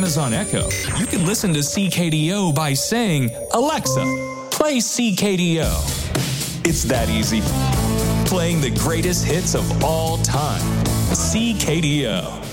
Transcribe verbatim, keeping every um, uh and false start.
Amazon Echo, you can listen to C K D O by saying, Alexa, play C K D O. It's that easy. Playing the greatest hits of all time. C K D O.